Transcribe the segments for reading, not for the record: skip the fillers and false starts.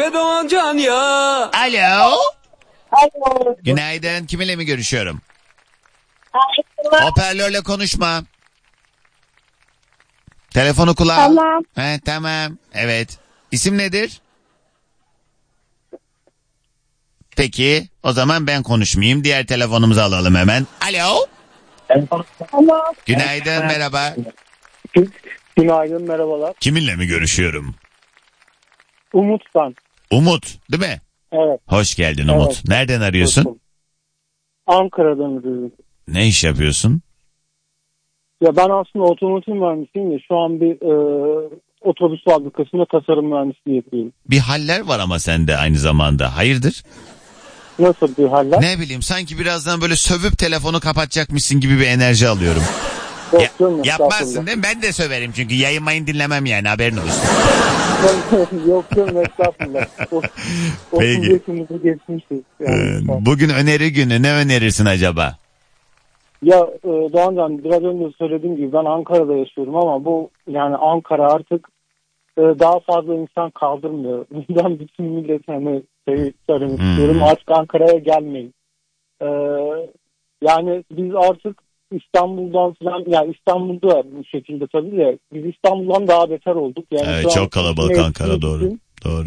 be Doğancan ya. Alo. Alo. Günaydın. Kiminle mi görüşüyorum? Alo. Hoparlörle konuşma. Telefonu kulağa. Tamam. Tamam. Evet. İsim nedir? Peki. O zaman ben konuşmayayım. Diğer telefonumuzu alalım hemen. Alo. Tamam. Günaydın. Merhaba. Günaydın, merhabalar. Kiminle mi görüşüyorum? Umut ben. Umut, değil mi? Evet. Hoş geldin Umut. Evet. Nereden arıyorsun? Dostum. Ankara'dan arıyorum. Ne iş yapıyorsun? Ya ben aslında otomotiv mühendisiyim de şu an bir otobüs fabrikasında tasarım mühendisliği yapıyorum. Bir haller var ama sende aynı zamanda. Hayırdır? Nasıl bir haller? Ne bileyim, sanki birazdan böyle sövüp telefonu kapatacakmışsın gibi bir enerji alıyorum. Yok canım, Yapmazsın değil mi? Ben de söverim çünkü yayınmayın, dinlemem yani, haberin olsun. Yok canım, estağfurullah. Peki. 30 yaşımızı geçmişiz. Yani. Bugün öneri günü, ne önerirsin acaba? Ya Doğancan, biraz önce söylediğim gibi ben Ankara'da yaşıyorum ama bu yani Ankara artık daha fazla insan kaldırmıyor. Ben bütün millet hani söylemek istiyorum, artık Ankara'ya gelmeyin. Yani biz artık İstanbul'dan falan, yani İstanbul'da bu şekilde tabii de biz İstanbul'dan daha beter olduk. Yani Evet, çok kalabalık Ankara, doğru. Doğru.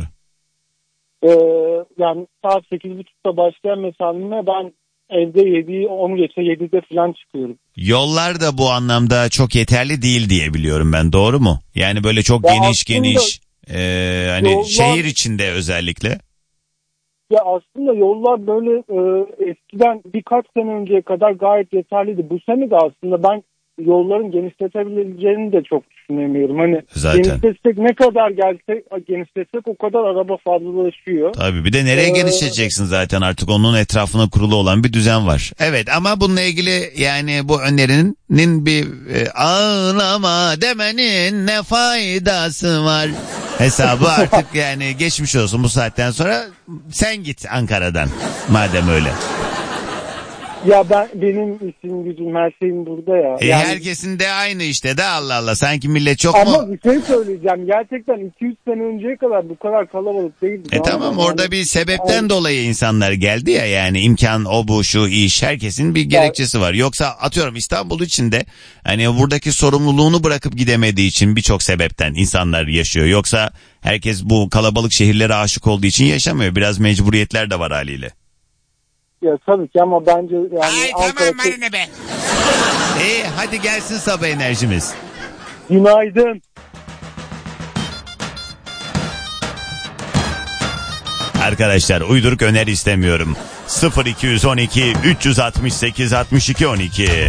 Yani saat 8.30'da başlayan mesaime ben evde 10 geçe 7'de falan çıkıyorum. Yollar da bu anlamda çok yeterli değil diye biliyorum ben, doğru mu? Yani böyle çok Ya geniş hani yollar, şehir içinde özellikle. Ya aslında yollar böyle eskiden birkaç sene önceye kadar gayet yeterliydi. Bu sene de aslında ben yolların genişletebileceğini de çok düşünemiyorum. Hani Zaten. genişletsek, ne kadar genişletsek o kadar araba fazlalaşıyor. Tabii, bir de nereye genişleteceksin, zaten artık onun etrafına kurulu olan bir düzen var. Evet, ama bununla ilgili yani bu önerinin bir ağlama demenin ne faydası var hesabı artık yani geçmiş olsun, bu saatten sonra sen git Ankara'dan madem öyle. Ya benim işim gücüm, her şeyim burada ya. Yani, herkesin de aynı işte de, Allah Allah, sanki millet çok ama mu? bir şey söyleyeceğim, gerçekten 200 sene önceye kadar bu kadar kalabalık değildi. Tamam, orada bir sebepten dolayı insanlar geldi ya, yani imkan, o bu şu iş, herkesin bir gerekçesi var. Yoksa atıyorum İstanbul içinde hani buradaki sorumluluğunu bırakıp gidemediği için birçok sebepten insanlar yaşıyor. Yoksa herkes bu kalabalık şehirlere aşık olduğu için yaşamıyor. Biraz mecburiyetler de var haliyle. Ya tabii ki, ama bence yani Ay tamam, bana ne be. Hadi gelsin sabah enerjimiz. Günaydın. Arkadaşlar, uyduruk öneri istemiyorum. 0212 368 62 12